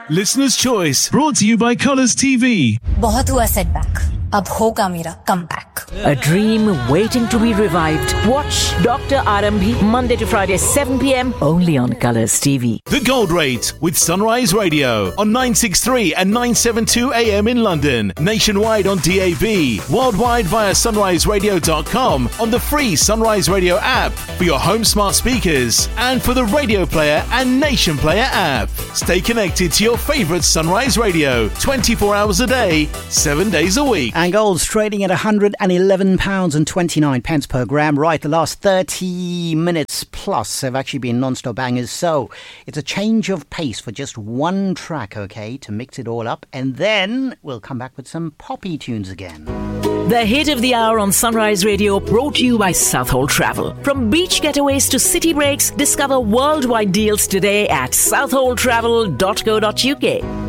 Listener's Choice, brought to you by Colours TV. बहुत हुआ setback. अब होगा मेरा comeback. A dream waiting to be revived. Watch Dr. Arambhi Monday to Friday 7 p.m. only on Colours TV. The Gold Rate with Sunrise Radio on 963 and 972 AM in London. Nationwide on DAB. Worldwide via sunriseradio.com on the free Sunrise Radio app for your home smart speakers and for the Radio Player and Nation Player app. Stay connected to your favourite Sunrise Radio 24 hours a day, 7 days a week. And gold's trading at £111.29 per gram. Right, the last 30 minutes plus have actually been non-stop bangers. So it's a change of pace for just one track, okay, to mix it all up. And then we'll come back with some poppy tunes again. The hit of the hour on Sunrise Radio, brought to you by Southhold Travel. From beach getaways to city breaks, discover worldwide deals today at southholdtravel.co.uk.